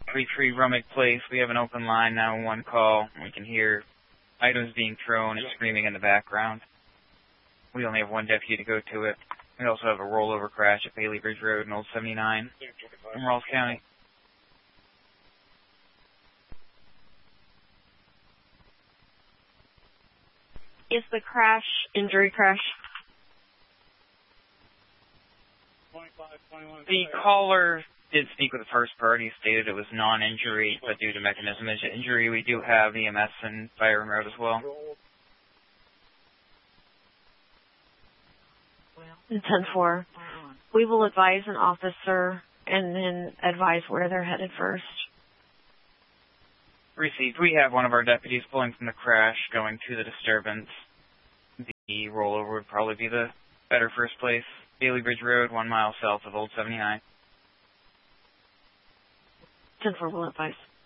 33 Rummick Place. We have an open line, 911 call. We can hear items being thrown and screaming in the background. We only have one deputy to go to it. We also have a rollover crash at Bailey Bridge Road in Old 79 in Rawls County. Is the crash injury crash? The caller did speak with the first party, stated it was non-injury, but due to mechanism injury, we do have EMS and fire en route as well. 10-4. We will advise an officer and then advise where they're headed first. Received. We have one of our deputies pulling from the crash, going to the disturbance. The rollover would probably be the better first place. Bailey Bridge Road, 1 mile south of Old 79. 10-4 will advise.